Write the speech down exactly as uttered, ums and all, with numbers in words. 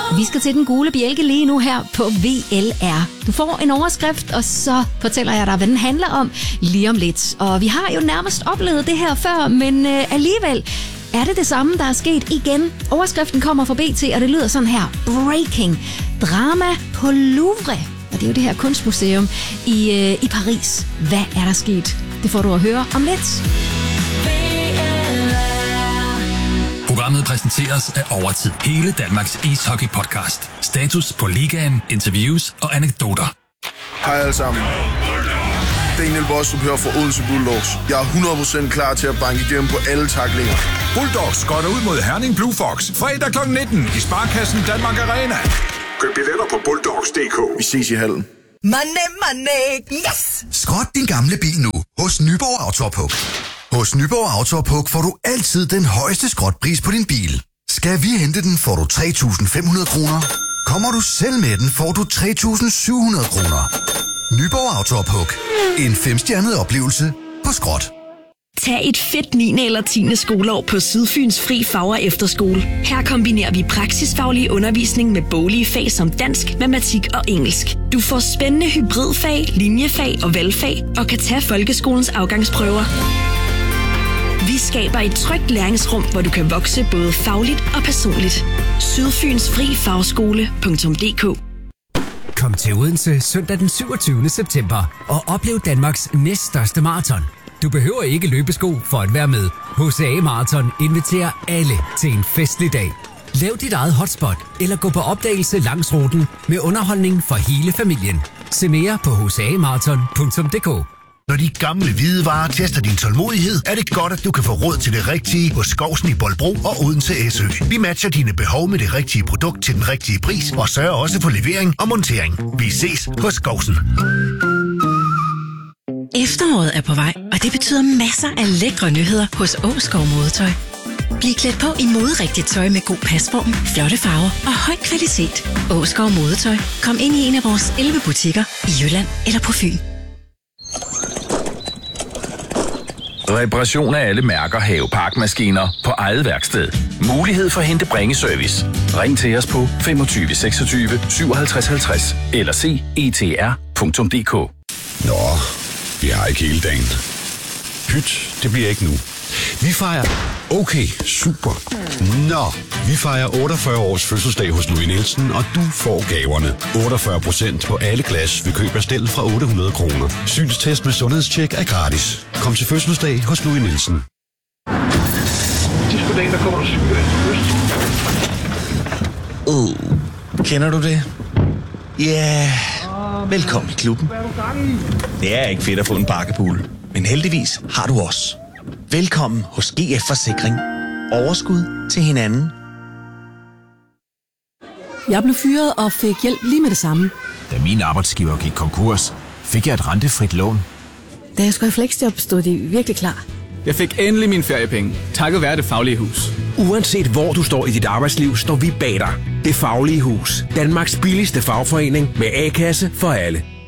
Vi skal til den gule bjælke lige nu her på V L R. Du får en overskrift, og så fortæller jeg dig, hvad den handler om lige om lidt. Og vi har jo nærmest oplevet det her før, men øh, alligevel er det det samme, der er sket igen. Overskriften kommer fra B T, og det lyder sådan her. Breaking. Drama på Louvre. Og det er jo det her kunstmuseum i, øh, i Paris. Hvad er der sket? Det får du at høre om lidt. Programmet præsenteres af Overtid. Hele Danmarks ishockey-podcast. Status på ligaen, interviews og anekdoter. Hej alle sammen. Daniel Bostrup her fra Odense Bulldogs. Jeg er hundrede procent klar til at banke igennem på alle taklinger. Bulldogs går ud mod Herning Blue Fox. Fredag klokken nitten i Sparkassen Danmark Arena. Køb billetter på bulldogs punktum d k. Vi ses i hallen. Money, money, yes! Skrot din gamle bil nu hos Nyborg Autopuk. Hos Nyborg Autopuk får du altid den højeste skrotpris på din bil. Skal vi hente den, får du tre tusind fem hundrede kroner. Kommer du selv med den, får du tre tusind syv hundrede kroner. Nyborg Autopuk. En femstjernet oplevelse på skrot. Tag et fedt niende eller tiende skoleår på Sydfyns Fri Fag- og Efterskole. Her kombinerer vi praksisfaglig undervisning med boglige fag som dansk, matematik og engelsk. Du får spændende hybridfag, linjefag og valgfag og kan tage folkeskolens afgangsprøver. Vi skaber et trygt læringsrum, hvor du kan vokse både fagligt og personligt. Sydfyns Fri Fagskole punktum d k. Kom til Odense søndag den syvogtyvende september og oplev Danmarks næststørste maraton. Du behøver ikke løbesko for at være med. H C A Marathon inviterer alle til en festlig dag. Lav dit eget hotspot eller gå på opdagelse langs ruten med underholdning for hele familien. Se mere på h c a marathon punktum d k. Når de gamle hvidevarer tester din tålmodighed, er det godt, at du kan få råd til det rigtige hos Skovsen i Bolbro og Odense S Ø. Vi matcher dine behov med det rigtige produkt til den rigtige pris og sørger også for levering og montering. Vi ses hos Skovsen. Efteråret er på vej, og det betyder masser af lækre nyheder hos Åskov Modetøj. Bliv klædt på i moderigtigt tøj med god pasform, flotte farver og høj kvalitet. Åskov Modetøj. Kom ind i en af vores elleve butikker i Jylland eller på Fyn. Reparation af alle mærker haveparkmaskiner på eget værksted. Mulighed for hente bringeservice. Ring til os på femogtyve seksogtyve syvoghalvtreds halvtreds eller se e t r punktum d k. Nå, vi har ikke hele dagen. Pyt, det bliver ikke nu. Vi fejrer... Okay, super. Nå, vi fejrer otteogfyrre års fødselsdag hos Louis Nielsen, og du får gaverne. otteogfyrre procent på alle glas ved køb af stel fra otte hundrede kroner. Synstest med sundhedstjek er gratis. Kom til fødselsdag hos Louis Nielsen. Sidste dag, der kommer du syge. Uh, kender du det? Ja, yeah. Velkommen i klubben. Det er ikke fedt at få en bakkepool, men heldigvis har du os. Velkommen hos G F Forsikring. Overskud til hinanden. Jeg blev fyret og fik hjælp lige med det samme. Da min arbejdsgiver gik konkurs, fik jeg et rentefrit lån. Da jeg skulle i fleksjob, stod de virkelig klar. Jeg fik endelig mine feriepenge, takket være Det Faglige Hus. Uanset hvor du står i dit arbejdsliv, står vi bag dig. Det Faglige Hus. Danmarks billigste fagforening med A-kasse for alle.